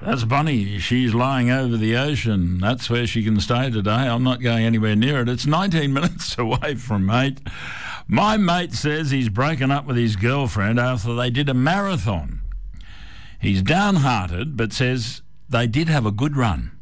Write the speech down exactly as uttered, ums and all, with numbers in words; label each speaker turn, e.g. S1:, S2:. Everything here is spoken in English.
S1: That's Bonnie. She's lying over the ocean. That's where she can stay today. I'm not going anywhere near it. It's nineteen minutes away from mate. My mate says he's broken up with his girlfriend after they did a marathon. He's downhearted, but says they did have a good run.